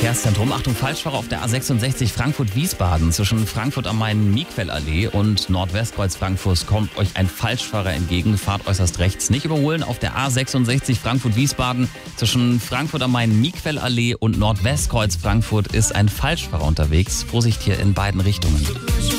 Verkehrszentrum. Achtung, Falschfahrer auf der A66 Frankfurt-Wiesbaden. Zwischen Frankfurt am Main-Miquel-Allee und Nordwestkreuz Frankfurt kommt euch ein Falschfahrer entgegen. Fahrt äußerst rechts. Nicht überholen auf der A66 Frankfurt-Wiesbaden. Zwischen Frankfurt am Main-Miquel-Allee und Nordwestkreuz Frankfurt ist ein Falschfahrer unterwegs. Vorsicht hier in beiden Richtungen.